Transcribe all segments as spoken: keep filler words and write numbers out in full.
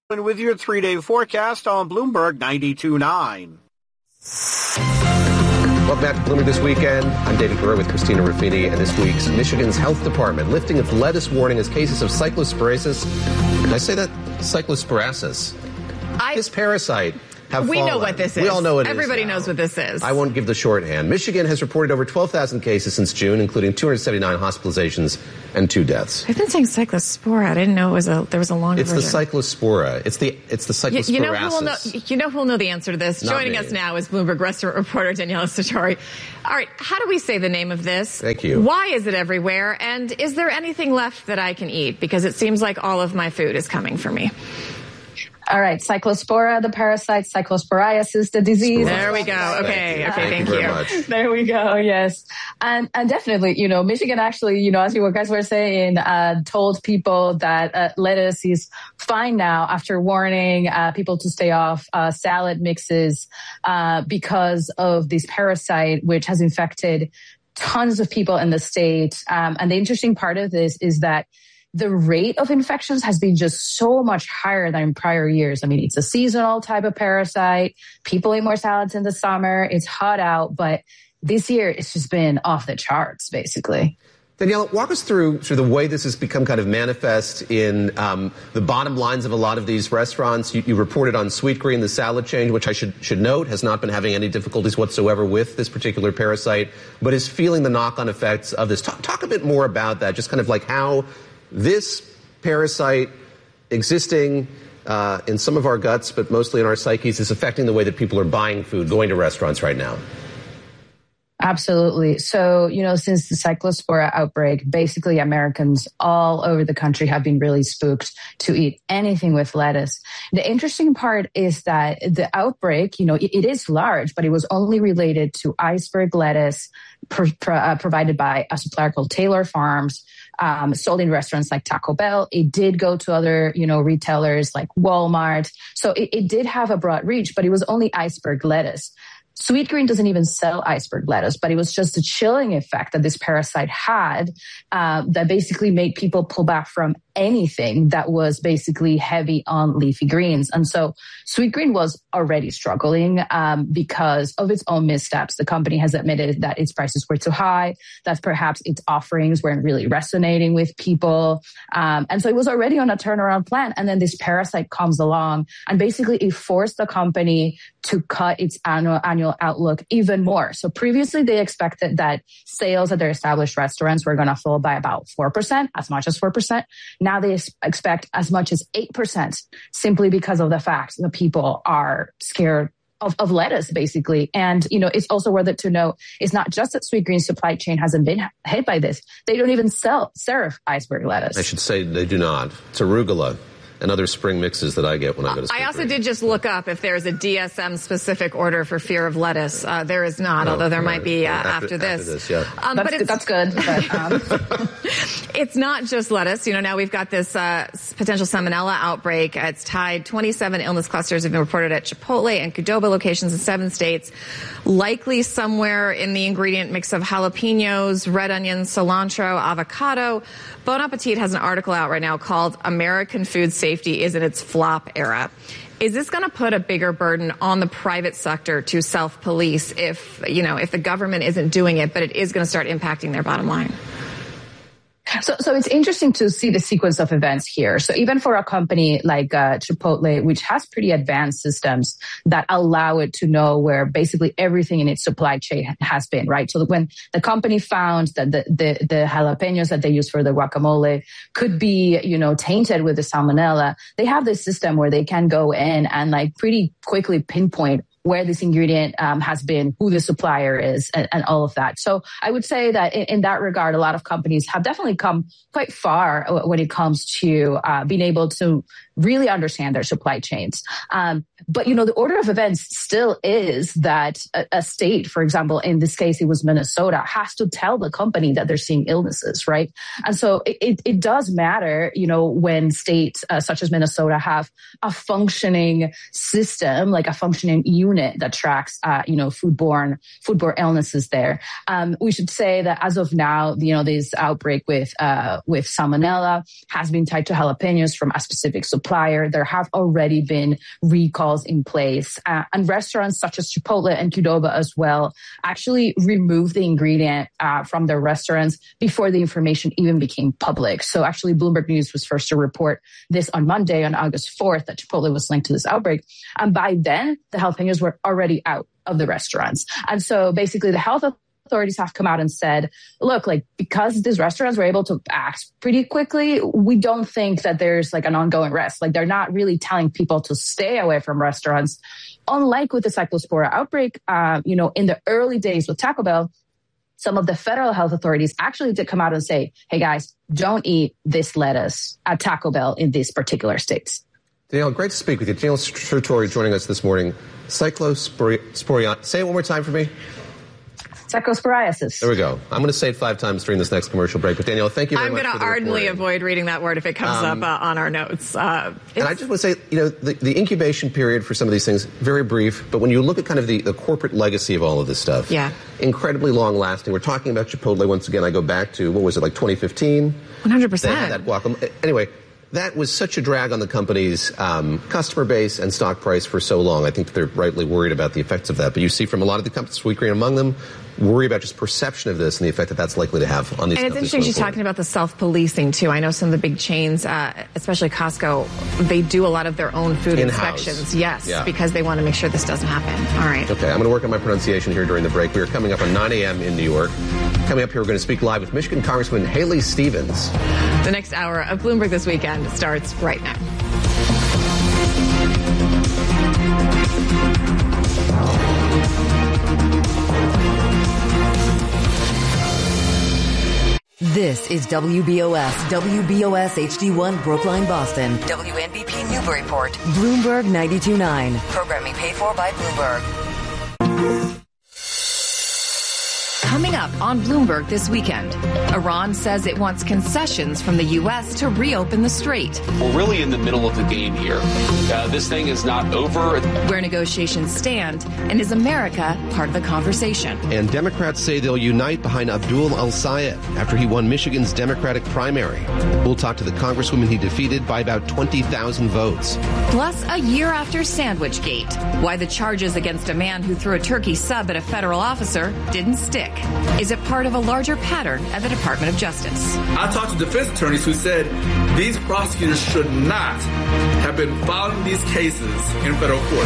And with your three-day forecast on Bloomberg ninety-two point nine. Welcome back to Bloomberg This Weekend. I'm David Gura with Christina Ruffini, and this week's Michigan's Health Department lifting its lettuce warning as cases of cyclosporiasis. Did I say that? Cyclosporiasis. I, this parasite have We fallen. know what this is. We all know what it Everybody is now. knows what this is. I won't give the shorthand. Michigan has reported over twelve thousand cases since June, including two hundred seventy-nine hospitalizations and two deaths. I've been saying cyclospora. I didn't know it was a there was a longer It's version. the cyclospora. It's the it's the cyclosporasis. You, you know who will know? You know who will know the answer to this? Not Joining me. us now is Bloomberg restaurant reporter Daniela Sartori. All right, how do we say the name of this? Thank you. Why is it everywhere? And is there anything left that I can eat? Because it seems like all of my food is coming for me. All right, cyclospora, the parasite, cyclosporiasis, the disease. There we go. Okay, okay, Thank thank you you. very much. There we go. Yes. And, and definitely, you know, Michigan actually, you know, as you guys were saying, uh, told people that uh, lettuce is fine now after warning uh, people to stay off uh, salad mixes uh, because of this parasite, which has infected tons of people in the state. Um, and the interesting part of this is that the rate of infections has been just so much higher than in prior years. I mean, it's a seasonal type of parasite. People eat more salads in the summer. It's hot out, but this year it's just been off the charts, basically. Daniela, walk us through through the way this has become kind of manifest in um, the bottom lines of a lot of these restaurants. You, you reported on Sweetgreen, the salad chain, which I should should note has not been having any difficulties whatsoever with this particular parasite, but is feeling the knock-on effects of this. Talk, talk a bit more about that, just kind of like how this parasite existing uh, in some of our guts, but mostly in our psyches, is affecting the way that people are buying food, going to restaurants right now. Absolutely. So, you know, since the cyclospora outbreak, basically Americans all over the country have been really spooked to eat anything with lettuce. The interesting part is that the outbreak, you know, it, it is large, but it was only related to iceberg lettuce pro, pro, uh, provided by a supplier called Taylor Farms, um, sold in restaurants like Taco Bell. It did go to other, you know, retailers like Walmart. So it, it did have a broad reach, but it was only iceberg lettuce. Sweetgreen doesn't even sell iceberg lettuce, but it was just a chilling effect that this parasite had uh, that basically made people pull back from anything that was basically heavy on leafy greens. And so Sweetgreen was already struggling um, because of its own missteps. The company has admitted that its prices were too high, that perhaps its offerings weren't really resonating with people. Um, and so it was already on a turnaround plan. And then this parasite comes along and basically it forced the company to cut its annual annual outlook even more. So previously they expected that sales at their established restaurants were going to fall by about four percent, as much as four percent. Now they expect as much as eight percent simply because of the fact that people are scared of, of lettuce, basically. And, you know, it's also worth it to know it's not just that Sweetgreen's supply chain hasn't been hit by this. They don't even sell, serve iceberg lettuce. I should say they do not. It's arugula and other spring mixes that I get when I go to Sweetgreen. I also did just look up if there's a D S M specific order for fear of lettuce. Uh, there is not, No, although there right. might be uh, after, after this. After this, yeah. Um, that's, but it's, that's good. But, um. It's not just lettuce. You know, now we've got this uh, potential salmonella outbreak. It's tied twenty-seven illness clusters have been reported at Chipotle and Qdoba locations in seven states, likely somewhere in the ingredient mix of jalapenos, red onions, cilantro, avocado. Bon Appetit has an article out right now called American Food Safety is in its flop era. Is this going to put a bigger burden on the private sector to self-police if, you know, if the government isn't doing it, but it is going to start impacting their bottom line? So, so it's interesting to see the sequence of events here. So even for a company like uh, Chipotle, which has pretty advanced systems that allow it to know where basically everything in its supply chain has been, right? So when the company found that the, the, the jalapenos that they use for the guacamole could be, you know, tainted with the salmonella, they have this system where they can go in and like pretty quickly pinpoint where this ingredient um, has been, who the supplier is, and, and all of that. So I would say that in, in that regard, a lot of companies have definitely come quite far when it comes to uh, being able to really understand their supply chains. Um, but, you know, the order of events still is that a, a state, for example, in this case, it was Minnesota, has to tell the company that they're seeing illnesses, right? And so it, it, it does matter, you know, when states uh, such as Minnesota have a functioning system, like a functioning E U unit that tracks, uh, you know, foodborne foodborne illnesses there. Um, we should say that as of now, you know, this outbreak with uh, with Salmonella has been tied to jalapenos from a specific supplier. There have already been recalls in place, uh, and restaurants such as Chipotle and Qdoba as well actually removed the ingredient uh, from their restaurants before the information even became public. So actually, Bloomberg News was first to report this on Monday, on August fourth, that Chipotle was linked to this outbreak. And by then, the jalapenos were already out of the restaurants. And so basically, the health authorities have come out and said, look, like, because these restaurants were able to act pretty quickly, we don't think that there's like an ongoing risk. Like, they're not really telling people to stay away from restaurants. Unlike with the Cyclospora outbreak, uh, you know, in the early days with Taco Bell, some of the federal health authorities actually did come out and say, hey, guys, don't eat this lettuce at Taco Bell in these particular states. Danielle, great to speak with you. Danielle Shruturi joining us this morning. Cyclosporiasis. Say it one more time for me. Cyclosporiasis. There we go. I'm going to say it five times during this next commercial break. But Danielle, thank you very I'm much gonna for the ardently reporting. avoid reading that word if it comes Um, up uh, on our notes. Uh, and I just want to say, you know, the, the incubation period for some of these things, very brief. But when you look at kind of the, the corporate legacy of all of this stuff, yeah. incredibly long lasting. We're talking about Chipotle once again. I go back to, what was it, like twenty fifteen? one hundred percent. They had that guacamole. Anyway, that was such a drag on the company's um, customer base and stock price for so long. I think that they're rightly worried about the effects of that. But you see from a lot of the companies, Sweetgreen among them, worry about just perception of this and the effect that that's likely to have on these And it's companies. interesting she's talking about the self-policing, too. I know some of the big chains, uh, especially Costco, they do a lot of their own food In-house. inspections. Yes, Yeah. because they want to make sure this doesn't happen. All right. Okay, I'm going to work on my pronunciation here during the break. We are coming up at nine a.m. in New York. Coming up here, we're going to speak live with Michigan Congresswoman Haley Stevens. The next hour of Bloomberg This Weekend starts right now. This is W B O S, W B O S H D one Brookline, Boston. W N B P Newburyport. Bloomberg ninety-two point nine. Programming paid for by Bloomberg. Coming up on Bloomberg This Weekend, Iran says it wants concessions from the U S to reopen the strait. We're really in the middle of the game here. Uh, this thing is not over. Where negotiations stand, and is America part of the conversation? And Democrats say they'll unite behind Abdul al-Sayed after he won Michigan's Democratic primary. We'll talk to the congresswoman he defeated by about twenty thousand votes. Plus, a year after Sandwichgate, why the charges against a man who threw a turkey sub at a federal officer didn't stick. Is it part of a larger pattern at the Department of Justice? I talked to defense attorneys who said these prosecutors should not have been filing these cases in federal court.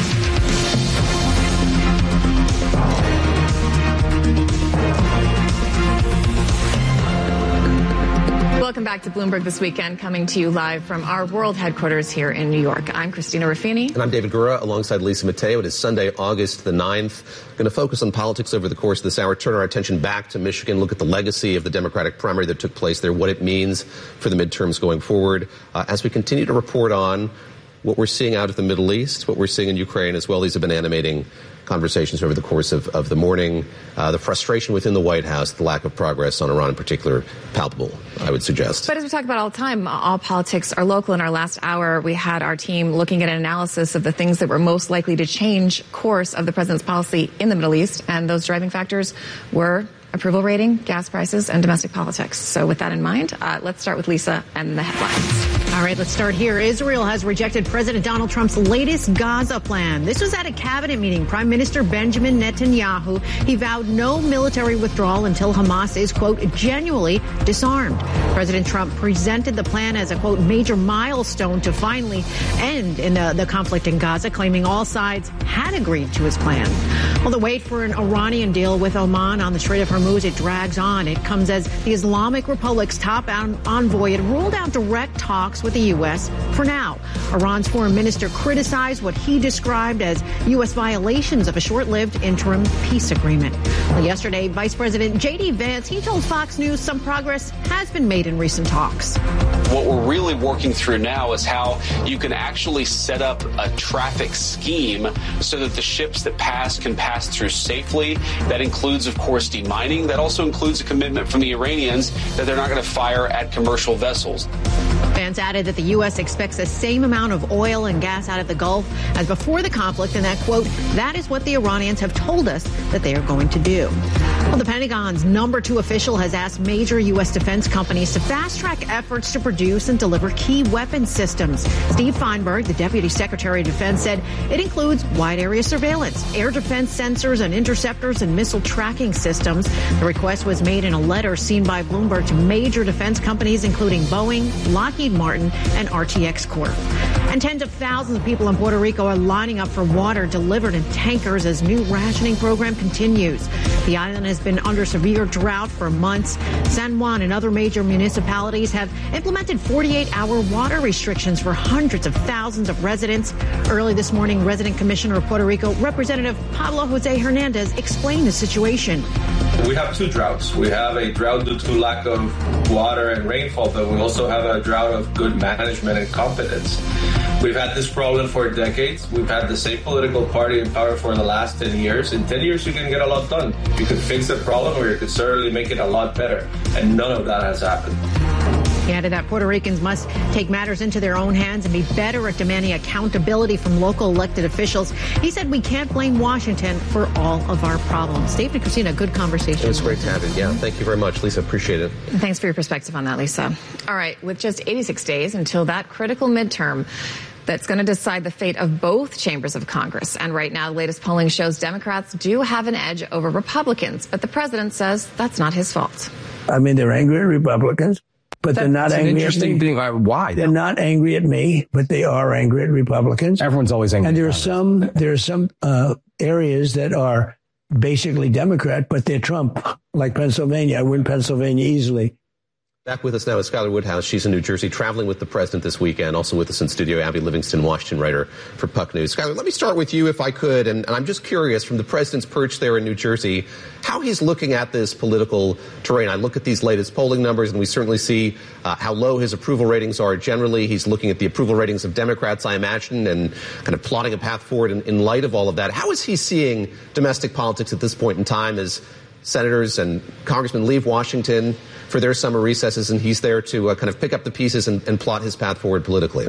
Welcome back to Bloomberg This Weekend, coming to you live from our world headquarters here in New York. I'm Christina Ruffini. And I'm David Gura, alongside Lisa Mateo. It is Sunday, August the ninth. Going to focus on politics over the course of this hour, turn our attention back to Michigan, look at the legacy of the Democratic primary that took place there, what it means for the midterms going forward. Uh, as we continue to report on what we're seeing out of the Middle East, what we're seeing in Ukraine as well, these have been animating conversations over the course of, of the morning. Uh, the frustration within the White House, the lack of progress on Iran in particular, palpable, I would suggest. But as we talk about all the time, all politics are local. In our last hour, we had our team looking at an analysis of the things that were most likely to change course of the president's policy in the Middle East. And those driving factors were approval rating, gas prices, and domestic politics. So with that in mind, uh, let's start with Lisa and the headlines. All right, let's start here. Israel has rejected President Donald Trump's latest Gaza plan. This was at a cabinet meeting. Prime Minister Benjamin Netanyahu, he vowed no military withdrawal until Hamas is, quote, genuinely disarmed. President Trump presented the plan as a, quote, major milestone to finally end in the, the conflict in Gaza, claiming all sides had agreed to his plan. Well, the wait for an Iranian deal with Oman on the Strait of Hormuz, it drags on. It comes as the Islamic Republic's top envoy had ruled out direct talks with the U S for now. Iran's foreign minister criticized what he described as U S violations of a short-lived interim peace agreement. Well, yesterday, Vice President J D Vance, he told Fox News some progress has been made in recent talks. What we're really working through now is how you can actually set up a traffic scheme so that the ships that pass can pass through safely. That includes, of course, demining. That also includes a commitment from the Iranians that they're not going to fire at commercial vessels. Vance added that the U S expects the same amount of oil and gas out of the Gulf as before the conflict, and that, quote, that is what the Iranians have told us that they are going to do. Well, the Pentagon's number two official has asked major U S defense companies to fast-track efforts to produce and deliver key weapons systems. Steve Feinberg, the Deputy Secretary of Defense, said it includes wide-area surveillance, air defense sensors and interceptors, and missile tracking systems. The request was made in a letter seen by Bloomberg to major defense companies, including Boeing, Lockheed Martin, and R T X Corp. And tens of thousands of people in Puerto Rico are lining up for water delivered in tankers as new rationing program continues. The island has been under severe drought for months. San Juan and other major municipalities have implemented forty-eight hour water restrictions for hundreds of thousands of residents. Early this morning, Resident Commissioner of Puerto Rico, Representative Pablo Jose Hernandez, explained the situation. We have two droughts. We have a drought due to lack of water and rainfall, but we also have a drought of good management and competence. We've had this problem for decades. We've had the same political party in power for the last ten years. In ten years, you can get a lot done. You could fix the problem, or you could certainly make it a lot better. And none of that has happened. He added that Puerto Ricans must take matters into their own hands and be better at demanding accountability from local elected officials. He said we can't blame Washington for all of our problems. Dave and Christina, good conversation. It was great to have it. Yeah, thank you very much, Lisa. Appreciate it. Thanks for your perspective on that, Lisa. All right, with just eighty-six days until that critical midterm that's going to decide the fate of both chambers of Congress. And right now, the latest polling shows Democrats do have an edge over Republicans. But the president says that's not his fault. I mean, they're angry at Republicans, but they're not angry at me. Thing. Why? They're not angry at me, but they are angry at Republicans. Everyone's always angry. And there are some, there are some uh, areas that are basically Democrat, but they're Trump, like Pennsylvania. I win Pennsylvania easily. Back with us now is Skylar Woodhouse. She's in New Jersey, traveling with the president this weekend. Also with us in studio, Abby Livingston, Washington writer for Puck News. Skylar, let me start with you, if I could. And, and I'm just curious, from the president's perch there in New Jersey, how he's looking at this political terrain. I look at these latest polling numbers, and we certainly see uh, how low his approval ratings are generally. He's looking at the approval ratings of Democrats, I imagine, and kind of plotting a path forward in, in light of all of that. How is he seeing domestic politics at this point in time as senators and congressmen leave Washington for their summer recesses, and he's there to uh, kind of pick up the pieces and, and plot his path forward politically?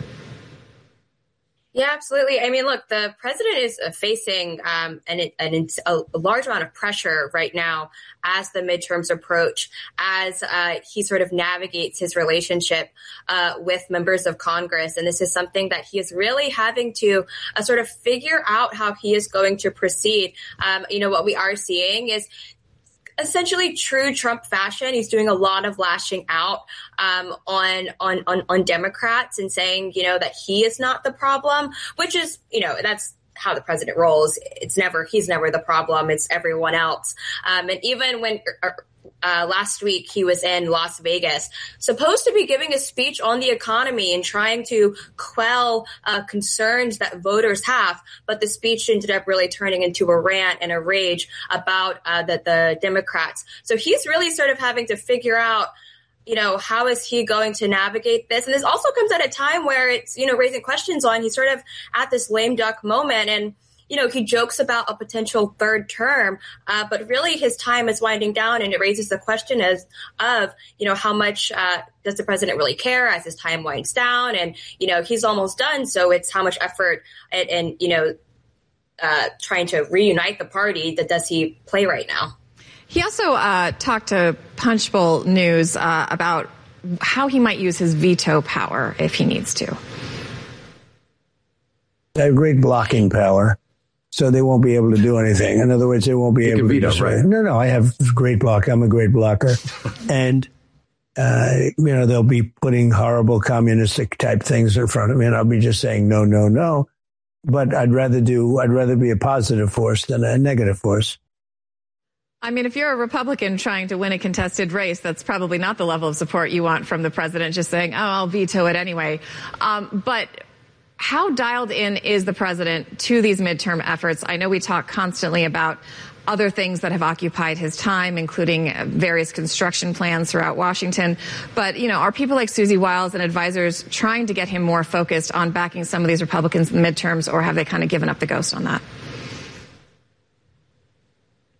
Yeah, absolutely. I mean, look, the president is facing um, an, an, a large amount of pressure right now as the midterms approach, as uh, he sort of navigates his relationship uh, with members of Congress. And this is something that he is really having to uh, sort of figure out how he is going to proceed. Um, you know, what we are seeing is essentially true Trump fashion. He's doing a lot of lashing out um, on, on on on Democrats and saying, you know, that he is not the problem, which is, you know, that's how the president rolls. It's never, he's never the problem. It's everyone else. Um, and even when uh, last week he was in Las Vegas, supposed to be giving a speech on the economy and trying to quell uh, concerns that voters have. But the speech ended up really turning into a rant and a rage about uh, the, the Democrats. So he's really sort of having to figure out, you know, how is he going to navigate this? And this also comes at a time where it's, you know, raising questions on, he's sort of at this lame duck moment. And, you know, he jokes about a potential third term, uh, but really his time is winding down. And it raises the question as of, you know, how much uh, does the president really care as his time winds down? And, you know, he's almost done. So it's how much effort and, and you know, uh, trying to reunite the party that does he play right now? He also uh, talked to Punchbowl News uh, about how he might use his veto power if he needs to. I have great blocking power, so they won't be able to do anything. In other words, they won't be you able can to veto, destroy. right? No, no, I have great block. I'm a great blocker. And, uh, you know, they'll be putting horrible communistic type things in front of me, and I'll be just saying no, no, no. But I'd rather do, I'd rather be a positive force than a negative force. I mean, if you're a Republican trying to win a contested race, that's probably not the level of support you want from the president, just saying, oh, I'll veto it anyway. Um, but how dialed in is the president to these midterm efforts? I know we talk constantly about other things that have occupied his time, including various construction plans throughout Washington. But, you know, are people like Susie Wiles and advisors trying to get him more focused on backing some of these Republicans in the midterms, or have they kind of given up the ghost on that?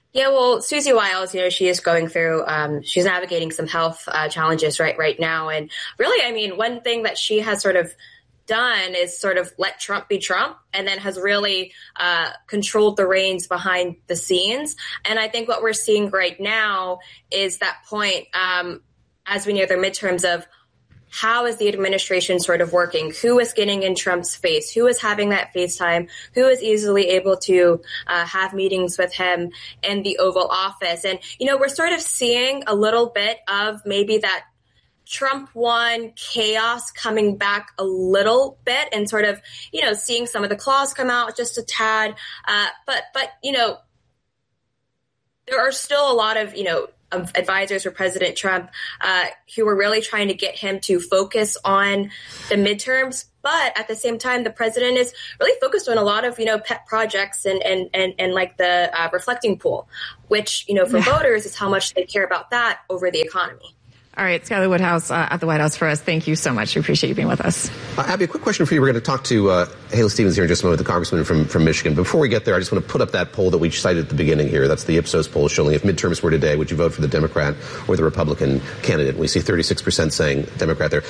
Yeah, well, Susie Wiles, you know, she is going through, um, she's navigating some health uh, challenges right right now. And really, I mean, one thing that she has sort of done is sort of let Trump be Trump, and then has really uh, controlled the reins behind the scenes. And I think what we're seeing right now is that point um, as we near the midterms of how is the administration sort of working? Who is getting in Trump's face? Who is having that FaceTime? Who is easily able to uh, have meetings with him in the Oval Office? And, you know, we're sort of seeing a little bit of maybe that Trump won chaos coming back a little bit, and sort of, you know, seeing some of the claws come out just a tad. Uh, but, but, you know, there are still a lot of, you know, of advisors for President Trump uh, who were really trying to get him to focus on the midterms. But at the same time, the president is really focused on a lot of, you know, pet projects and and and, and like the uh, reflecting pool, which, you know, for yeah. voters is how much they care about that over the economy. All right, Skyler Woodhouse uh, at the White House for us. Thank you so much. We appreciate you being with us. Uh, Abby, a quick question for you. We're going to talk to uh, Haley Stevens here in just a moment, the congressman from, from Michigan. Before we get there, I just want to put up that poll that we cited at the beginning here. That's the Ipsos poll showing if midterms were today, would you vote for the Democrat or the Republican candidate? We see thirty-six percent saying Democrat there.